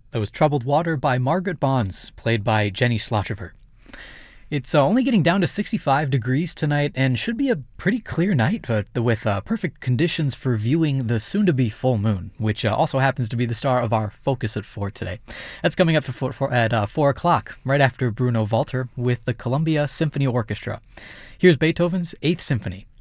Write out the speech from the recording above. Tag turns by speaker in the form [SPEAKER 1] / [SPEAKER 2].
[SPEAKER 1] That was Troubled Water by Margaret Bonds, played by Jenny Slotchover. It's only getting down to 65 degrees tonight and should be a pretty clear night with perfect conditions for viewing the soon-to-be full moon, which also happens to be the star of our Focus at 4 today. That's coming up at 4 o'clock, right after Bruno Walter with the Columbia Symphony Orchestra. Here's Beethoven's Eighth Symphony.